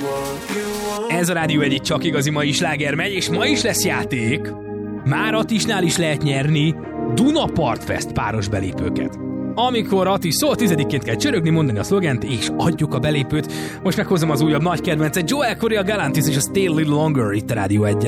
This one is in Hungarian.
Ez a Rádió Egy csak igazi mai sláger megy, és ma is lesz játék. Már Atisnál is lehet nyerni Dunapartfest páros belépőket. Amikor Ati szól, 10-ként kell csörögni, mondani a szlogent, és adjuk a belépőt. Most meghozom az újabb nagy kedvencet, Joel Corey, a Galantis és a Stay a Little Longer itt a Rádió Egyen.